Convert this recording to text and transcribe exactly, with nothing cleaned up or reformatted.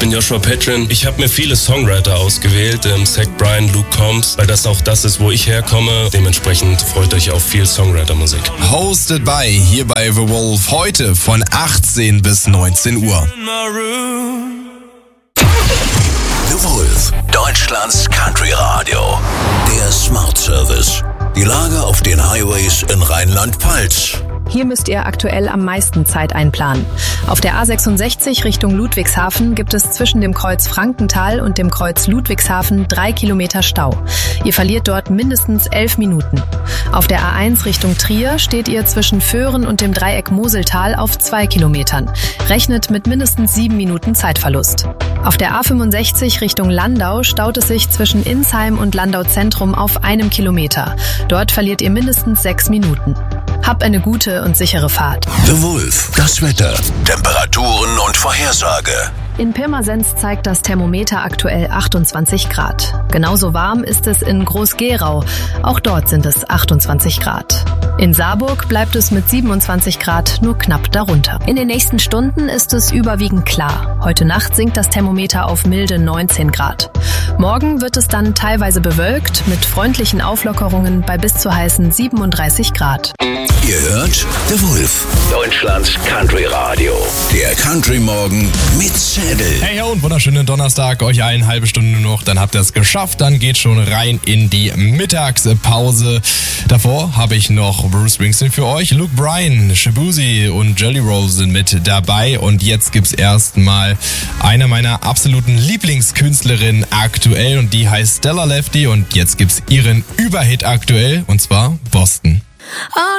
bin Joshua Petrin. Ich habe mir viele Songwriter ausgewählt, ähm, Zach Bryan, Luke Combs, weil das auch das ist, wo ich herkomme. Dementsprechend freut euch auf viel Songwriter-Musik. Hosted by hier bei The Wolf heute von achtzehn bis neunzehn Uhr. The Wolf, Deutschlands Country Radio. Der Smart Service. Die Lage auf den Highways in Rheinland-Pfalz. Hier müsst ihr aktuell am meisten Zeit einplanen. Auf der A sechsundsechzig Richtung Ludwigshafen gibt es zwischen dem Kreuz Frankenthal und dem Kreuz Ludwigshafen drei Kilometer Stau. Ihr verliert dort mindestens elf Minuten. Auf der A eins Richtung Trier steht ihr zwischen Föhren und dem Dreieck Moseltal auf zwei Kilometern. Rechnet mit mindestens sieben Minuten Zeitverlust. Auf der A fünfundsechzig Richtung Landau staut es sich zwischen Insheim und Landau Zentrum auf einem Kilometer. Dort verliert ihr mindestens sechs Minuten. Hab eine gute und sichere Fahrt. The Wolf, das Wetter, Temperaturen und Vorhersage. In Pirmasens zeigt das Thermometer aktuell achtundzwanzig Grad. Genauso warm ist es in Groß-Gerau. Auch dort sind es achtundzwanzig Grad. In Saarburg bleibt es mit siebenundzwanzig Grad nur knapp darunter. In den nächsten Stunden ist es überwiegend klar. Heute Nacht sinkt das Thermometer auf milde neunzehn Grad. Morgen wird es dann teilweise bewölkt mit freundlichen Auflockerungen bei bis zu heißen siebenunddreißig Grad. Ihr hört The Wolf, Deutschlands Country Radio. Der Country Morgen mit Zedel. Hey und wunderschönen Donnerstag, euch eine halbe Stunde noch, dann habt ihr es geschafft, dann geht schon rein in die Mittagspause. Davor habe ich noch Bruce Springsteen für euch, Luke Bryan, Shabuzi und Jelly Roll sind mit dabei und jetzt gibt's erstmal eine meiner absoluten Lieblingskünstlerinnen aktuell und die heißt Stella Lefty und jetzt gibt's ihren Überhit aktuell und zwar Boston.